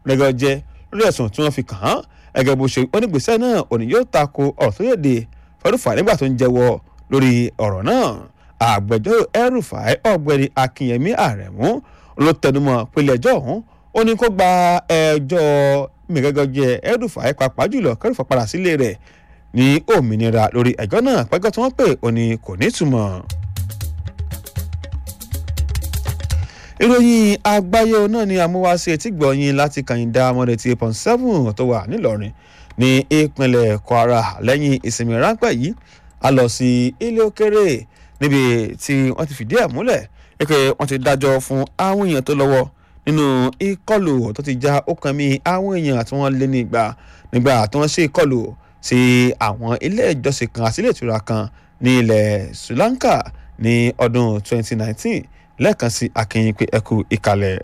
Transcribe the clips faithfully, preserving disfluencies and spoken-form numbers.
rẹ́gọ́ jẹ́ lórí ẹ̀sùn tí wọ́n fi kàn án ẹgẹ́ bó ṣe onígbèsè náà òní yóò tako ọ̀rọ̀ tó yèdè fẹ́rùfà nígbà tó ń jẹ́wọ́ lórí ọ̀rọ̀ náà àgbẹjọ́rò El-Rufai ọ̀gbẹ́ni Akínyẹmí Àrẹ̀mú ló tẹnumọ́ pẹ̀lú ẹjọ́ ọ̀hún ó ní kó gba ẹjọ́ mẹ̀gẹ́gọ́jẹ́ El-Rufai pàápàá jùlọ kẹ́rùfà padà sílé rẹ̀ ní òmìnira lórí ẹjọ́ náà pẹ́gọ́ tí wọ́n pè ó ní kò ní ìtumọ̀. ìròyìn àgbáyé náà ni àmúwáṣe tí gbọ̀nyìn láti kàyìndà mọ́dẹ̀ tí eight point seven tó wà nílọrin ní ìpínlẹ̀ Kwara lẹ́yìn ìsinmi ráńpẹ́ yìí a lọ sí ilé òkèrè níbi tí wọ́n ti fìdí ẹ̀ múlẹ̀ pé wọ́n ti dájọ́ fún àwọn èèyàn tó lọ́wọ́ nínú ìkọlù tó ti já ọkàn mi àwọn èèyàn tí wọ́n lé ní ìgbà nígbà tí wọ́n ṣe ìkọlù sí àwọn ilé ìjọsìn kan àti ilé ìtura kan ní ilẹ̀ Sri Lanka ní ọdún twenty nineteen lẹ́ẹ̀kan sí akínyìn pé ẹ kú ìkàlẹ̀.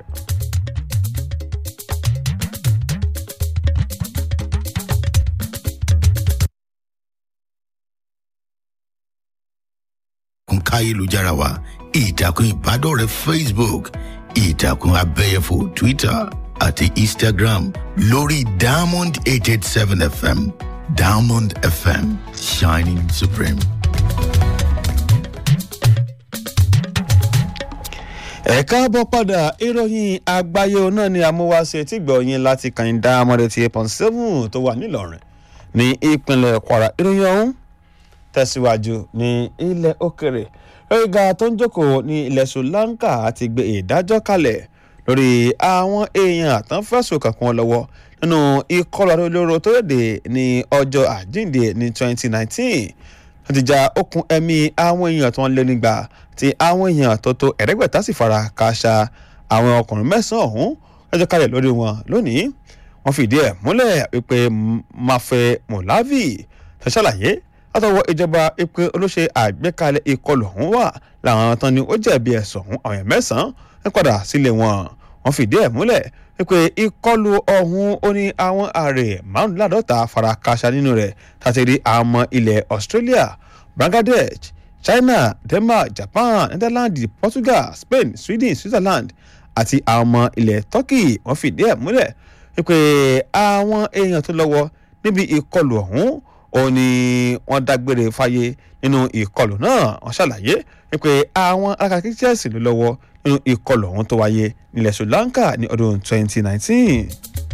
Kúnká ayélujára wa ìtàkùn ìbádọ́rẹ̀ẹ́ Facebook ìtàkùn abẹ́yẹfò Twitter àti Instagram lórí Diamond eight eight seven F M Diamond F M Shining Supreme. ẹ káàbọ̀ padà ìròyìn àgbáyé náà ni àmúwáṣe tí gbọ̀nyìn láti kàyìndà mọ́dẹ̀ tí eight point seven tó wà nílọrin ní ìpínlẹ̀ Kwara ìròyìn ọ̀hún tẹ̀síwájú ní ilẹ̀ òkèrè lóríga tó ń jókòó ní ilẹ̀ Sri Lanka ti gbé ìdájọ́ kalẹ̀ lórí àwọn èèyàn àtànfẹ́sùn kankan lọ́wọ́ nínú ìkọlù olóró tó yèdè ní ọjọ́ àjíǹde ní twenty nineteen wọ́n ti já okùn ẹ̀mí àwọn èèyàn tó ń lé nígbà tí àwọn èèyàn tó tó ẹ̀ẹ́dẹ́gbẹ̀ta sì fara kááṣá àwọn ọkùnrin mẹ́sàn-án ọ̀hún lọ́jọ́ kalẹ̀ lórí wọn lónìí wọ́n fìdí ẹ̀ múlẹ̀ wípé Mafe Molavi tó ṣàlàyé látọwọ́ ìjọba ìpè olóṣè àgbékalẹ̀ ìkọlù ọ̀hún wà láwọn tán ni ó jẹ̀bi ẹ̀sùn ọ̀hún àwọn èèyàn mẹ́sàn-án ń padà sílé wọn wọ́n fìdí ẹ̀ múlẹ̀ wípé ìkọlù ọ̀hún ó ní àwọn ààrẹ márùnléláàádọ́ta fara kááṣá nínú rẹ̀ tàtẹ́rí àwọn ọmọ ilẹ̀ Australia, Bangladesh, China, Denmark, Japan, Netherlands, Portugal, Spain, Sweden, Switzerland àti àwọn ọmọ ilẹ̀ Turkey wọ́n fìdí ẹ̀ múlẹ̀ wípé àwọn èèyàn tó lọ́wọ́ níbi ìkọlù ọ̀hún ó ní wọ́n dágbére fáyé nínú ìkọlù náà wọ́n ṣàlàyé wípé àwọn alákàtúntì Chelsea ló lọ́wọ́ nínú ìkọlù ọ̀hún tó wáyé nílẹ̀ Sri Lanka ní ọdún twenty nineteen.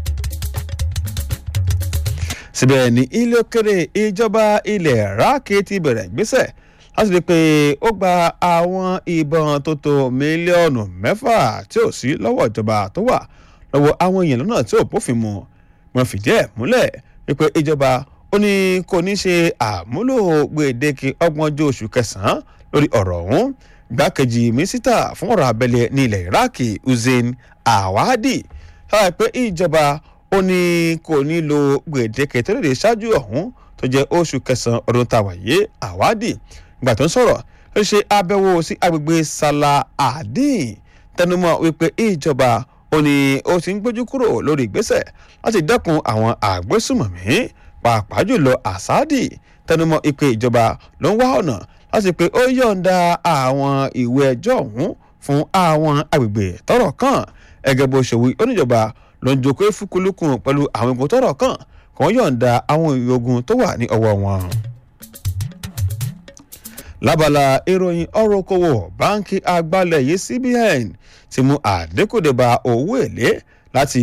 síbẹ̀ ní ilé òkèrè ìjọba ilẹ̀ Iraq ti bẹ̀rẹ̀ ìgbésẹ̀ láti rí i pé ó gba àwọn ìbọn tó tó mílíọ̀nù mẹ́fà tí ò sí lọ́wọ́ ìjọba tó wà lọ́wọ́ àwọn èèyàn lọ́nà tí ò bófin mu wọ́n fìdí ẹ̀ múlẹ̀ wípé ìjọba ó ní kò ní ṣe àmúlò gbèdéke ọgbọ̀njọ́ oṣù kẹsàn-án lórí ọ̀rọ̀ ọ̀hún gbákejì mínísítà fún ọ̀rọ̀ abẹ́lé ní ilẹ̀ Iraq Hussein Awadi ṣáà pé ìjọba ó ní kò ní lo gbèdéke tó lè ṣáájú ọ̀hún tó jẹ́ oṣù kẹsàn-án ọdún táwa yìí Awadi ìgbà tó ń sọ̀rọ̀ ó ṣe àbẹ̀wò sí agbègbè Salah-ad-Din tẹnumọ́ wípé ìjọba ó ní ó ti ń gbójú kúrò lórí ìgbésẹ̀ láti dẹ́kun àwọn àgbésùmọ̀mí pàápàá jùlọ Asadi tẹnumọ́ ìpè ìjọba ló ń wá ọ̀nà láti pé ó yọ̀ǹda àwọn ìwé ẹjọ́ ọ̀hún fún àwọn agbègbè tọ́rọ̀ kàn ẹgẹ́ bó ṣe wí oníjọba ló ń jókòó fúkúlùkùn pẹ̀lú àwọn igun tọ́rọ̀ kàn kò ń yọ̀ǹda àwọn ìwé ogun tó wà ní ọwọ́ wọn. lábala ìròyìn ọ̀rọ̀ okòwò báńkì àgbàlẹ̀ yìí C B N ti mú àdínkù dé bá owó èlé láti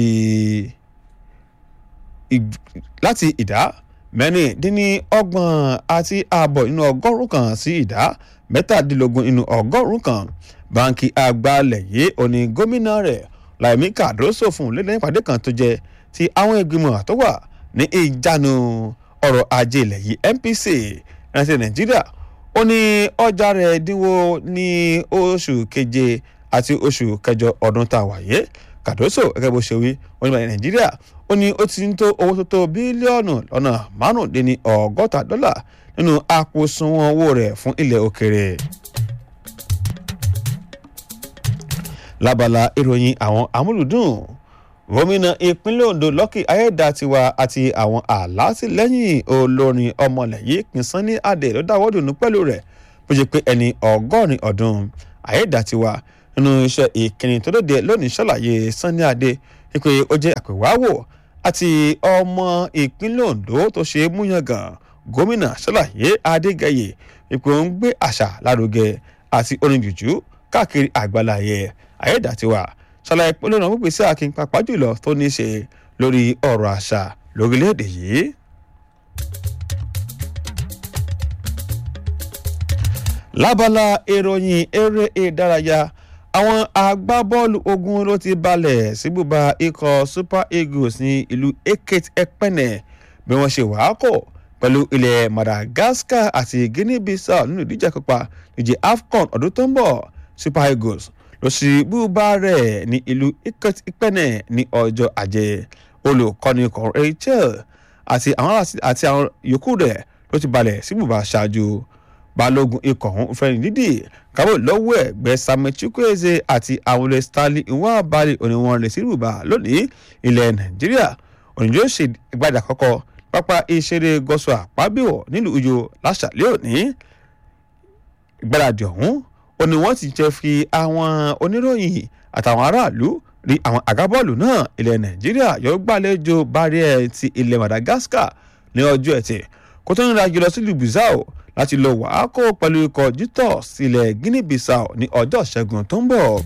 láti ìdá mẹ́rìndínlọ́gbọ̀n àti ààbọ̀ nínú ọgọ́rùn-ún kan sí ìdá mẹ́tàdínlógún nínú ọgọ́rùn-ún kan báńkì àgbàlẹ̀ yìí òní gómìnà rẹ̀ Láìmí Kàdóso fún lẹ́lẹ́yìn ìpàdé kan tó jẹ́ ti àwọn ìgbìmọ̀ tó wà ní ìjánu ọrọ̀ ajé ilẹ̀ yìí N P C rántí Nàìjíríà ó ní ọjà rẹ̀ dínwó ní oṣù keje àti oṣù kẹjọ ọdún tá a wà yé Kàdóso gẹ́gẹ́ bó ṣe wí onímọ̀ Nàìjíríà ó ní ó ti ń tó owó tó tó bílíọ̀nù lọ́nà márùndínní ọgọ́ta dọ́là nínú àpò sunwọ̀n owó rẹ̀ fún ilẹ̀ òkèrè. lábala ìròyìn àwọn amúlùdùn gómìnà ìpínlẹ̀ Ondo Lucky Ayédàtiwa àti àwọn alátìlẹ́yìn olórin ọmọlẹ̀ yìí King Sunny Adé ló dáwọ́ dùnú pẹ̀lú rẹ̀ bó ṣe pé ẹni ọgọ́rin ọdún Ayédàtiwa nínú iṣẹ́ ìkíni tó dòde lónìí ṣàlàyé Sunny Adé wípé ó jẹ́ àpèwáwò àti ọmọ ìpínlẹ̀ Ondo tó ṣe é múyangàn. Gómìnà Ṣàlàyé Adégẹyè wípé ó ń gbé àṣà lárugẹ àti orin jùjú káàkiri àgbáláyé. Ayédàtiwà ṣàlàyé pé lónà wípé sí akin pàápàá jùlọ tó ní í ṣe lórí ọ̀rọ̀ àṣà lórílẹ̀‐èdè yìí. Lábala ìròyìn eré ìdárayá àwọn agbábọ́ọ̀lù ogun ló ti balẹ̀ sí bùbá ikọ̀ Super Eagles ní ìlú Ekete-Ekpene bí wọ́n ṣe wàá kọ̀ pẹ̀lú ilẹ̀ Madagascar àti Guinea-Bissau nínú ìdíje àkọ́pá ìje AFCON ọdún tó ń bọ̀. Super Eagles ló sì bùbá rẹ̀ ní ìlú Ekete-Ekpene ní ọjọ́ Ajé. Olùkọ́ni ikọ̀ Rachel àti àwọn àti àwọn yòókù rẹ̀ ló ti balẹ̀ sí bùbá ṣáájú. Balógun ikọ̀ ọ̀hún Fẹ́ni Dídì kábò lọ́wọ́ ẹ̀gbẹ́ Samuel Chukwueze àti àwọn Stanley Nwabali oníwọ̀n rẹ̀ sí bùbá lónìí ilẹ̀ Nàìjíríà ònìjọ́ ṣe ìgbàdà àkọ́kọ́ pápá ìṣeré gọ́sọ̀ àpábíwò nílùú Uyo láṣàlẹ̀ òní. Ìgbàdàdì ọ̀hún òní wọ́n ti jẹ́ fi àwọn oníròyìn àtàwọn aráàlú rí àwọn àgbábọ́ọ̀lù náà. Ilẹ̀ Nàìjíríà yóò gbàlejò Barrier ti ilẹ̀ Madagascar ní ọjọ́ Ẹtì kó tó ń ra jùlọ sílùú Bissau láti lọ wàákò pẹ̀lú ikọ̀ Juventus sílẹ̀ Guinea-Bissau ní ọjọ́ Ìṣẹ́gun tó ń bọ̀.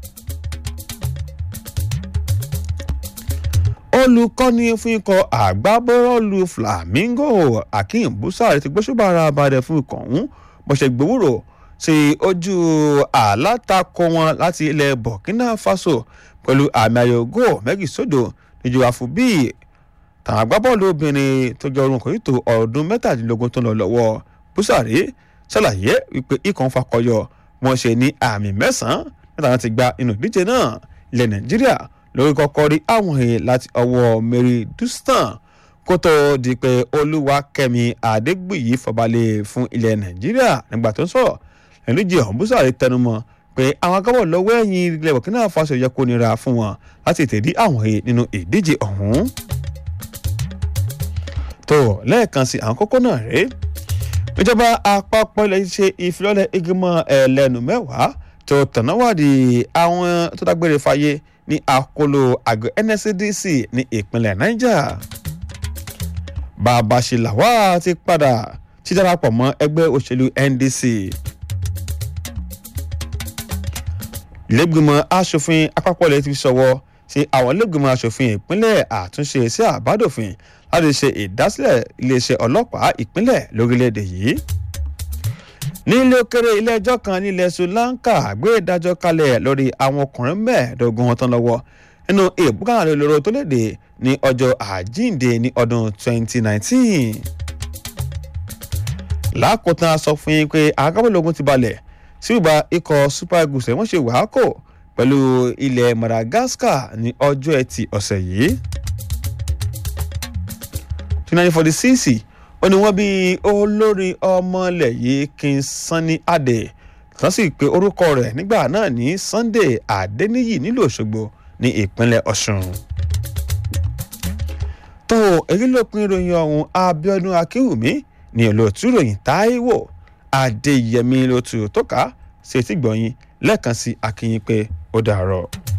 Olùkọ́ni fún ikọ̀ àgbábọ́ọ̀lù Flamingo Akeem Busari ti gbóṣùbà ara balẹ̀ fún ikọ̀ ọ̀hún bó ṣe gbòwúrò sí ojú alátakò wọn láti ilẹ̀ Burkina Faso pẹ̀lú àmì ayò góò méjì sódò níjú àfubí tàwọn agbábọ́ọ̀lù obìnrin tó jẹ́ orun kò ní tó ọdún mẹ́tàdínlógún tó ń lọ lọ́wọ́. Busari ṣàlàyé wípé ikọ̀ ń fakọyọ wọn ṣe ní àmì mẹ́sàn-án nígbà wọn ti gba inú ìdíje náà. Ilẹ̀ Nàìjíríà lórí kọ́kọ́ rí àwọn èèyàn láti ọwọ́ Mary Dustan kó tó di pé Olúwakẹ́mi Adégbùyí fọbalẹ̀ fún ilẹ̀ Nàìjíríà nígbà tó ń sọ̀rọ̀ ẹ̀lújì ọ̀hún. Busari tẹnumọ́ pé àwọn akábọ̀ lọ́wọ́ ẹ̀yìn ilẹ̀ Burkina Faso yẹ kó nira fún wọn láti tẹ̀dí àwọn èèyàn nínú ìdíje ọ̀hún. tó lẹ́ẹ̀kan sí àwọn kókó náà rèé. Ìjọba àpapọ̀ ilẹ̀ ṣe ìfilọ́lẹ̀ ìgbìmọ̀ ẹlẹ́nu mẹ́wàá tó tọ̀nàwádìí àwọn tó dágbére fáyé ní àkóló àgọ́ N S C D C ní ìpínlẹ̀ Niger. Bàbáṣe Lawal ti padà ti darapọ̀ mọ́ ẹgbẹ́ òṣèlú N D C. Ilé-ìgbìmọ̀ aṣòfin àpapọ̀ ilẹ̀ ti fi ṣọwọ́ sí àwọn ilé-ìgbìmọ̀ aṣòfin ìpínlẹ̀ àtúnṣe sí àbádòfin láti ṣe ìdásílẹ̀ iléeṣẹ́ ọlọ́pàá ìpínlẹ̀ lórílẹ̀‐èdè yìí. Ní ilé òkèrè ilé-ẹjọ́ kan nílẹ̀ Sri Lanka gbé ìdájọ́ kalẹ̀ lórí àwọn ọkùnrin mẹ́ẹ̀ẹ́dógún wọn tán lọ́wọ́ nínú ìbúkàrà olóró tó léde ní ọjọ́ àjíǹde ní ọdún twenty nineteen. Lákòótán a sọ fún yín pé àgábọ̀lógún ti balẹ̀ sí ìgbà ikọ̀ Super Eagles wọ́n ṣe wàákò pẹ̀lú ilẹ̀ Madagascar ní ọjọ́ Ẹtì ọ̀sẹ̀ yìí. nineteen forty-six ó ní wọ́n bí olórí ọmọlẹ̀ yìí King Sunny Adé tán sì pé orúkọ rẹ̀ nígbà náà ní Sunday Adéníyì nílùú Òṣogbo ní ìpínlẹ̀ Ọ̀ṣun. tó èyí ló pin ìròyìn ọ̀hún. Abíọ́dún Akínwùmí ní olóòtú ìròyìn Táíwò Adéyẹmí ló tù tó ká ṣe tí gbọ̀nyìn lẹ́ẹ̀kan sí akínyìn pé ó dàárọ̀.